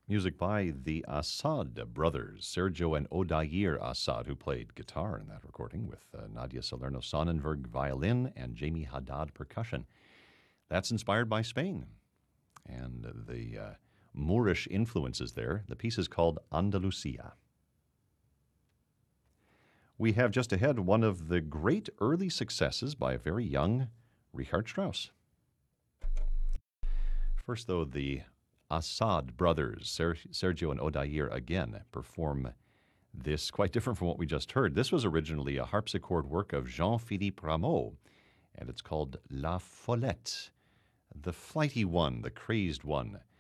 Music by the Assad brothers, Sergio and Odair Assad, who played guitar in that recording, with Nadia Salerno Sonnenberg violin and Jamie Haddad percussion. That's inspired by Spain and the Moorish influences there. The piece is called Andalusia. We have just ahead one of the great early successes by a very young Richard Strauss. First, though, the Assad brothers, Sergio and Odair, again perform this, quite different from what we just heard. This was originally a harpsichord work of Jean-Philippe Rameau, and it's called La Follette, the flighty one, the crazed one.